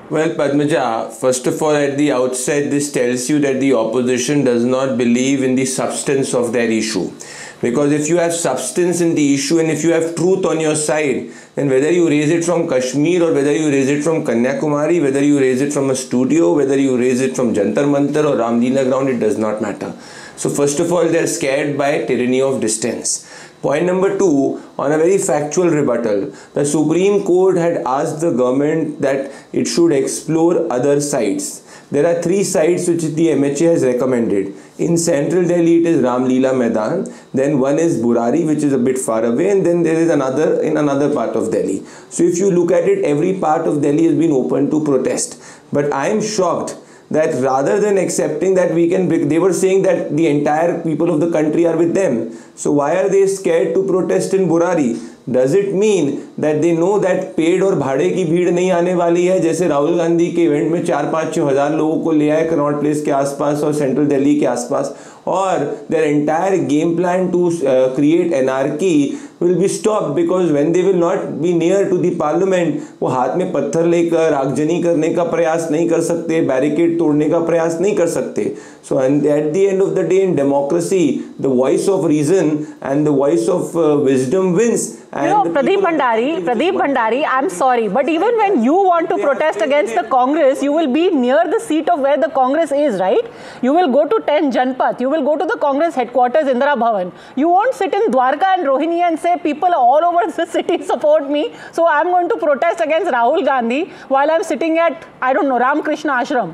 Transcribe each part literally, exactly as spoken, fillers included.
Well, Padmaja, first of all, at the outset, this tells you that the opposition does not believe in the substance of their issue. Because if you have substance in the issue and if you have truth on your side, then whether you raise it from Kashmir or whether you raise it from Kanyakumari, whether you raise it from a studio, whether you raise it from Jantar Mantar or Ramleela ground, it does not matter. So first of all, they are scared by tyranny of distance. Point number two, on a very factual rebuttal, the Supreme Court had asked the government that it should explore other sites. There are three sites which the M H A has recommended. In central Delhi, it is Ramleela Maidan. Then one is Burari, which is a bit far away, and then there is another in another part of Delhi. So if you look at it, every part of Delhi has been open to protest. But I am shocked that rather than accepting that we can, they were saying that the entire people of the country are with them. So why are they scared to protest in Burari? Does it mean that they know that पेड़ और भाड़े की भीड़ नहीं आने वाली है, जैसे राहुल गांधी के इवेंट में चार पाँच छः हजार लोगों को ले आए कनॉट प्लेस के आसपास और सेंट्रल दिल्ली के आसपास, और their entire game plan to uh, create anarchy will be stopped because when they will not be near to the parliament, वो हाथ में पत्थर लेकर आगजनी करने का प्रयास नहीं कर सकते, बैरिकेड तोड़ने का प्रयास नहीं कर सकते. So and at the end of the day in democracy, the voice of reason and the voice of uh, wisdom wins. You know, Pradeep Bhandari, Pradeep Bhandari, I'm sorry, but even when you want to protest against the Congress, you will be near the seat of where the Congress is, right? You will go to ten Janpath, you will go to the Congress headquarters, Indira Bhavan. You won't sit in Dwarka and Rohini and say, people all over the city support me, so I'm going to protest against Rahul Gandhi while I'm sitting at, I don't know, Ramakrishna Ashram.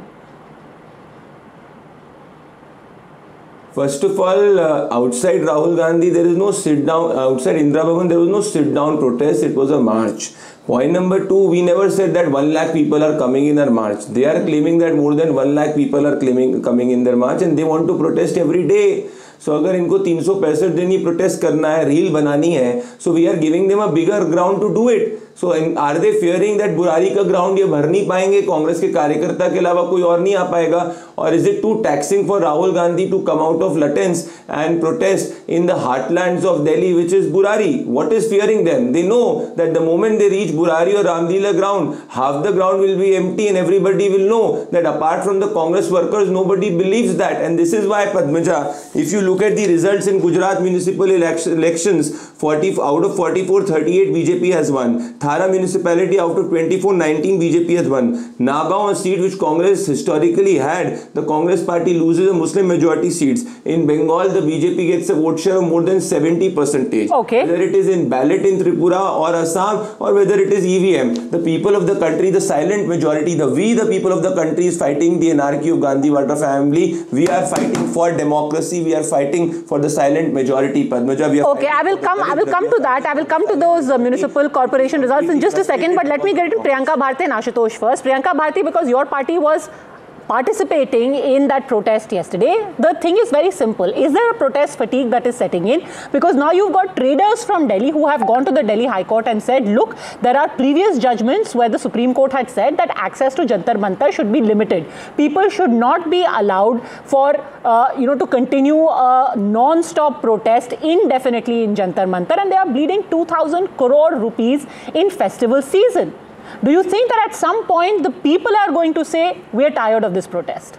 First of all, uh, outside Rahul Gandhi, there is no sit down, outside Indira Bhavan, there was no sit down protest, it was a march. Point number two, we never said that one lakh people are coming in our march. They are claiming that more than one lakh people are claiming coming in their march and they want to protest every day. So अगर इनको तीन सौ पैंसठ दिन ही protest करना है, reel बनानी है, so we are giving them a bigger ground to do it. So are they fearing that Burari का ग्राउंड ये भर नहीं पाएंगे, कांग्रेस के कार्यकर्ता के अलावा कोई और नहीं आ पाएगा? Or is it too taxing for Rahul Gandhi to come out of Latins and protest in the heartlands of Delhi, which is Burari? What is fearing them? They know that the moment they reach Burari or Ramleela ground, half the ground will be empty and everybody will know that apart from the Congress workers, nobody believes that. And this is why, Padmaja, if you look at the results in Gujarat municipal elections, forty out of forty-four, thirty-eight B J P has won. Thara municipality out of twenty-four, nineteen B J P has won. Nagaon, a seat which Congress historically had, the Congress party loses a Muslim majority seats. In Bengal, the B J P gets a vote share of more than seventy percentage. Okay. Whether it is in ballot in Tripura or Assam or whether it is E V M, the people of the country, the silent majority, the we, the people of the country is fighting the anarchy of Gandhi Wada family. We are fighting for democracy. We are fighting for the silent majority. Padmaja, we are okay, I will come. I will come to that. I will come to those uh, municipal corporation results in just a second. But let me get into Priyanka Bharti and Ashutosh first. Priyanka Bharti, because your party was participating in that protest yesterday, the thing is very simple. Is there a protest fatigue that is setting in? Because now you've got traders from Delhi who have gone to the Delhi High Court and said, look, there are previous judgments where the Supreme Court had said that access to Jantar Mantar should be limited. People should not be allowed for, uh, you know, to continue a non-stop protest indefinitely in Jantar Mantar, and they are bleeding two thousand crore rupees in festival season. Do you think that at some point the people are going to say, we are tired of this protest?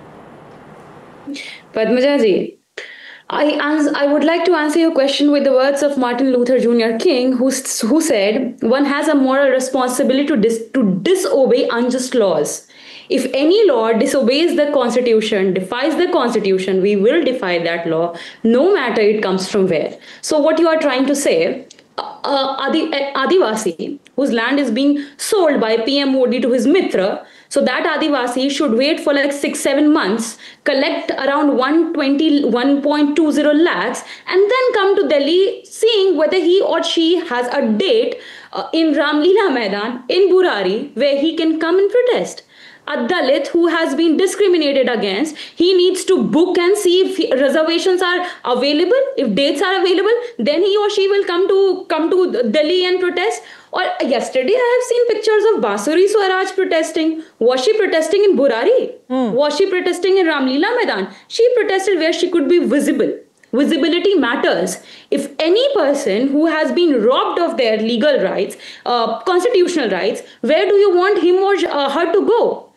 Padmaja ji, I, I would like to answer your question with the words of Martin Luther Junior King, who, who said, one has a moral responsibility to, dis, to disobey unjust laws. If any law disobeys the constitution, defies the constitution, we will defy that law, no matter it comes from where. So what you are trying to say, uh, Adi, Adivasi, whose land is being sold by P M Modi to his Mitra, so that Adivasi should wait for like six, seven months, collect around one twenty, one point two zero lakhs, and then come to Delhi, seeing whether he or she has a date uh, in Ramleela Maidan, in Burari, where he can come and protest. A Dalit who has been discriminated against, he needs to book and see if reservations are available, if dates are available, then he or she will come to come to Delhi and protest. Or yesterday I have seen pictures of Basuri Swaraj protesting. Was she protesting in Burari? Hmm. Was she protesting in Ramleela Maidan? She protested where she could be visible. Visibility matters. If any person who has been robbed of their legal rights, uh, constitutional rights, where do you want him or uh, her to go?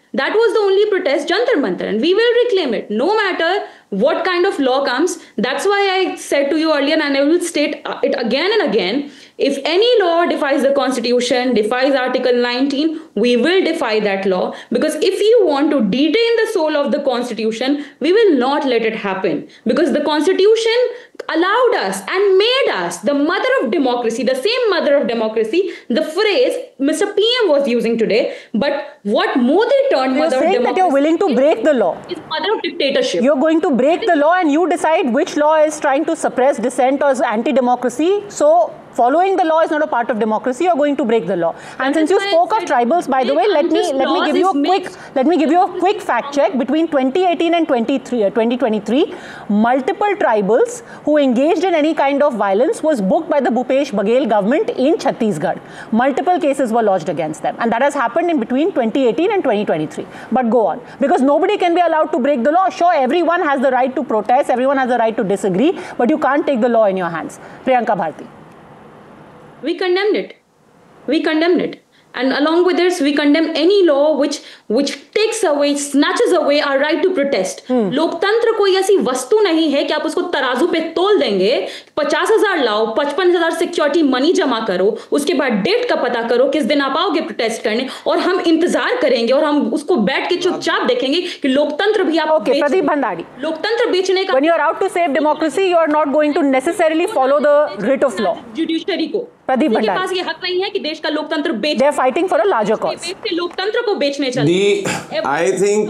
That was the only protest, Jantar Mantar, and we will reclaim it, no matter what kind of law comes. That's why I said to you earlier, and I will state it again and again, if any law defies the Constitution, defies Article nineteen, we will defy that law. Because if you want to detain the soul of the Constitution, we will not let it happen. Because the Constitution allowed us and made us the mother of democracy, the same mother of democracy, the phrase Mister P M was using today. But what Modi turned You're mother of saying democracy that you're willing to break the law. is mother of dictatorship. You're going to break the law and you decide which law is trying to suppress dissent or is anti-democracy. So following the law is not a part of democracy. You're going to break the law. And since you spoke of tribals, by the way, let me let me give you a quick let me give you a quick fact check. Between twenty eighteen and twenty twenty-three, multiple tribals who engaged in any kind of violence was booked by the Bhupesh Baghel government in Chhattisgarh. Multiple cases were lodged against them, and that has happened in between twenty eighteen and twenty twenty-three. But go on, because nobody can be allowed to break the law. Sure, everyone has the right to protest, everyone has the right to disagree, but you can't take the law in your hands. Priyanka Bharti. We condemned it. We condemned it. And along with this, we condemn any law which which takes away, snatches away our right to protest. Hmm. लोकतंत्र कोई ऐसी वस्तु नहीं है कि आप उसको तराजू पे तोल देंगे, पचास हजार लाओ, पचपन हजार सिक्योरिटी मनी जमा करो, उसके बाद डेट का पता करो किस दिन आप आओगे प्रोटेस्ट करने, और हम इंतजार करेंगे और हम उसको बैठ के चुपचाप देखेंगे कि लोकतंत्र भी आप okay, प्रदीप भंडारी, लोकतंत्र बेचने का. When you are out to save democracy, you are not going to necessarily follow the writ of law. Judiciary को प्रदीप भंडारी, पास ये हक नहीं है कि देश का लोकतंत्र बेच. They are fighting for a larger cause. लोकतंत्र को बेचने चलते. I think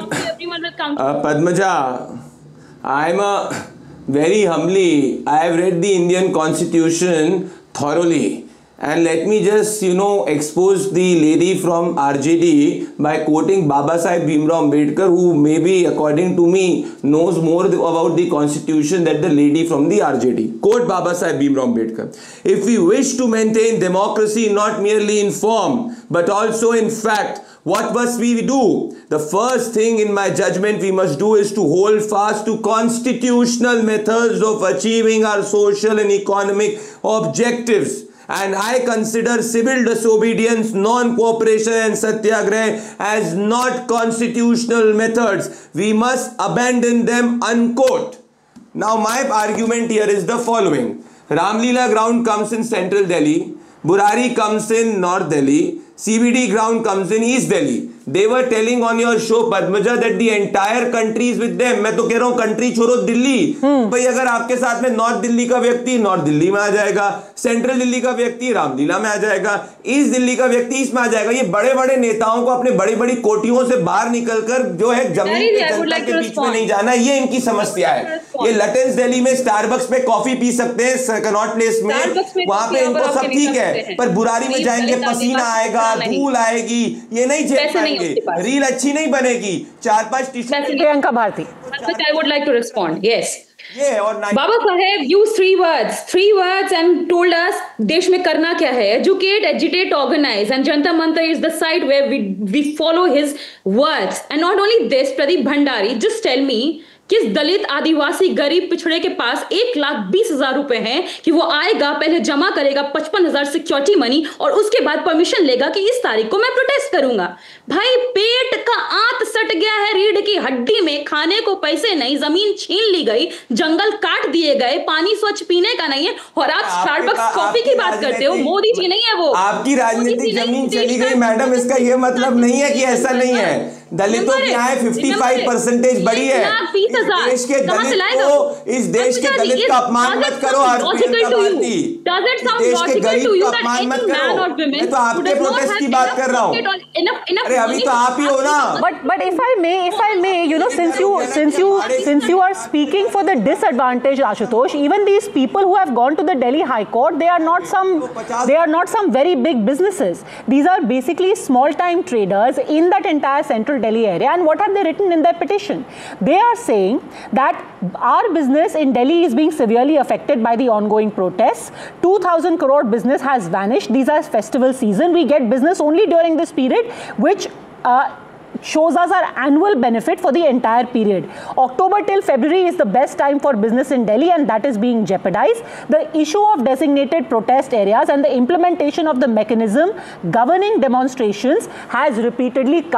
uh, Padmaja, I'm a very humbly, I have read the Indian Constitution thoroughly, and let me just, you know, expose the lady from R J D by quoting Baba Sahib Bhimrao Ambedkar, who maybe, according to me, knows more about the Constitution than the lady from the R J D. Quote Baba Sahib Bhimrao Ambedkar: "If we wish to maintain democracy not merely in form but also in fact, what must we do? The first thing in my judgment we must do is to hold fast to constitutional methods of achieving our social and economic objectives. And I consider civil disobedience, non-cooperation and satyagraha as not constitutional methods. We must abandon them," unquote. Now my argument here is the following. Ramlila ground comes in central Delhi, Burari comes in North Delhi, C B D ground comes in East Delhi. They were telling on your show, Padmaja, that the entire country is with them. मैं तो कह रहा हूँ country छोड़ो दिल्ली. भाई अगर आपके साथ में नॉर्थ दिल्ली का व्यक्ति नॉर्थ दिल्ली में आ जाएगा, सेंट्रल दिल्ली का व्यक्ति रामलीला में आ जाएगा, ईस्ट दिल्ली का व्यक्ति ईस्ट में आ जाएगा. ये बड़े बड़े नेताओं को अपने बड़ी बड़ी कोठियों से बाहर निकलकर जो है जमीन पे जनता के बीच में नहीं जाना, ये इनकी समस्या है. ये लटेंस दिल्ली में स्टारबक्स पे कॉफी पी सकते हैं कनॉट प्लेस में, वहां पे इनको सब ठीक है, पर बुरारी में जाएंगे पसीना आएगा, धूल आएगी, ये नहीं झेल पाएंगे, रील अच्छी नहीं बनेगी, चार पांच T shirt. Priyanka Bharti, I would like to respond. Yes. Yeah, or Baba Saheb used three words, three words and told us देश में करना क्या है. Educate, agitate, organize, and Jantar Mantar is the site where we we follow his words. And not only this, Pradeep Bhandari, just tell me, किस दलित आदिवासी गरीब पिछड़े के पास एक लाख बीस हजार रुपए हैं कि वो आएगा, पहले जमा करेगा पचपन हजार सिक्योरिटी मनी और उसके बाद परमिशन लेगा कि इस तारीख को मैं प्रोटेस्ट करूंगा. भाई पेट का आंत सट गया है रीढ़ की हड्डी में, खाने को पैसे नहीं, जमीन छीन ली गई, जंगल काट दिए गए, पानी स्वच्छ पीने का नहीं है, और आप स्टारबक्स कॉफी की बात करते हो. मोदी जी नहीं है वो, आपकी राजनीतिक जमीन चली गई मैडम. इसका ये मतलब नहीं है कि ऐसा नहीं है. दलितों की आय पचपन परसेंटेज बढ़ी है. इस देश के दलित को, इस देश के दलित का अपमान मत करो. देश के गरीब का अपमान मत करो. मैं तो आपके प्रोटेस्ट की बात कर रहा हूँ. अरे अभी तो आप ही हो ना. But but if I may, if I may, you know, since you since you since you are speaking for the disadvantaged, Ashutosh, even these people who have gone to the Delhi High Court, they are not some they are not some very big businesses. These are basically small-time traders in that entire central Delhi area. And what have they written in their petition? They are saying that our business in Delhi is being severely affected by the ongoing protests. two thousand crore business has vanished. These are festival season. We get business only during this period, which uh, shows us our annual benefit for the entire period. October till February is the best time for business in Delhi, and that is being jeopardized. The issue of designated protest areas and the implementation of the mechanism governing demonstrations has repeatedly come